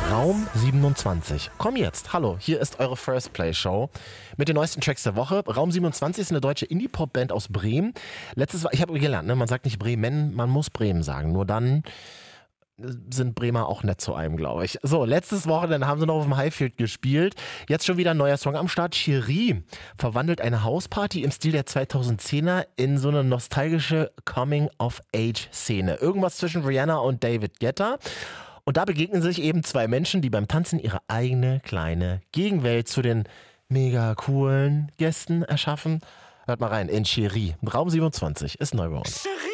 Raum 27. Komm jetzt, hallo, hier ist eure First Play Show mit den neuesten Tracks der Woche. Raum 27 ist eine deutsche Indie-Pop-Band aus Bremen. Ich habe gelernt, man sagt nicht Bremen, man muss Bremen sagen. Nur dann sind Bremer auch nett zu einem, glaube ich. So, letztes Wochenende haben sie noch auf dem Highfield gespielt. Jetzt schon wieder ein neuer Song am Start. Cherie verwandelt eine Hausparty im Stil der 2010er in so eine nostalgische Coming-of-Age-Szene. Irgendwas zwischen Rihanna und David Guetta. Und da begegnen sich eben zwei Menschen, die beim Tanzen ihre eigene kleine Gegenwelt zu den mega coolen Gästen erschaffen. Hört mal rein in Cherie. Raum 27 ist neu bei uns.